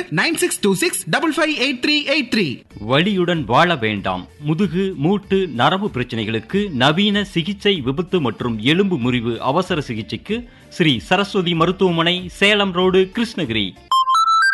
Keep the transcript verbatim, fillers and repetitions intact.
Nine six two six double five eight three eight three. வலியுடன் வாழ வேண்டாம். முதுகு, மூட்டு, நரம்பு பிரச்சனைகளுக்கு நவீன சிகிச்சை, விபத்து மற்றும் எலும்பு முறிவு அவசர சிகிச்சைக்கு ஸ்ரீ சரஸ்வதி மருத்துவமனை, சேலம் ரோடு, கிருஷ்ணகிரி.